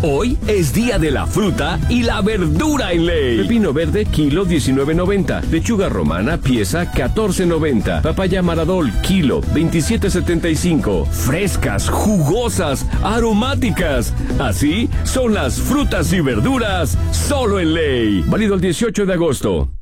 Hoy es día de la fruta y la verdura en Ley. Pepino verde, kilo 19.90. Lechuga romana, pieza 14.90. Papaya Maradol, kilo 27.75. Frescas, jugosas, aromáticas. Así son las frutas y verduras solo en Ley. Válido el 18 de agosto.